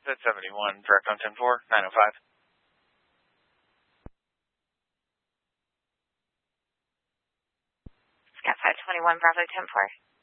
Set 71, direct on 10-4, 905. Scott 521, Bravo 10-4.